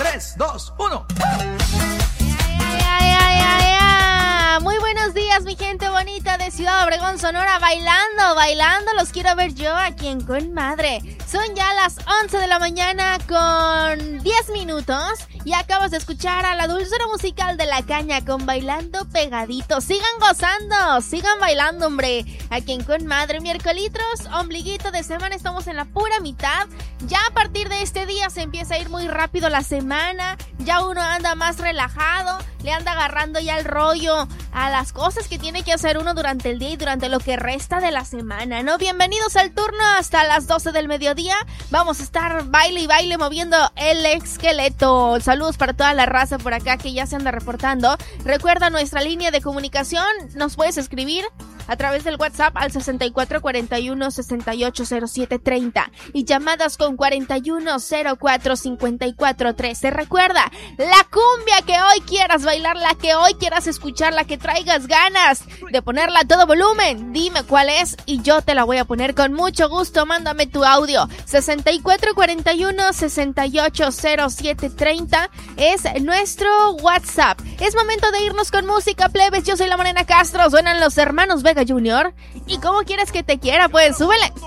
3, 2, 1. Muy buenos días, mi gente bonita de Ciudad Obregón, Sonora, bailando, los quiero ver yo aquí en Con Madre. Son ya las 11 de la mañana con 10 minutos y acabas de escuchar a la dulzura musical de La Caña con Bailando Pegadito. Sigan gozando, sigan bailando, hombre, aquí en Con Madre. Miércolitros, ombliguito de semana, estamos en la pura mitad. Ya a partir de este día se empieza a ir muy rápido la semana, ya uno anda más relajado, le anda agarrando ya el rollo a las cosas que tiene que hacer uno durante el día y durante lo que resta de la semana, ¿no? Bienvenidos al turno hasta las 12 del mediodía. Vamos a estar baile y baile moviendo el esqueleto. Saludos para toda la raza por acá que ya se anda reportando. Recuerda nuestra línea de comunicación, nos puedes escribir a través del WhatsApp al 6441-680730 y llamadas con 4104-5413. Recuerda, la cumbia que hoy quieras bailar, la que hoy quieras escuchar, la que traigas ganas de ponerla a todo volumen, dime cuál es y yo te la voy a poner con mucho gusto. Mándame tu audio 6441-680730 es nuestro WhatsApp. Es momento de irnos con música, plebes. Yo soy la Morena Castro, suenan los hermanos Vega Jr. ¿Y cómo quieres que te quiera? Pues súbele.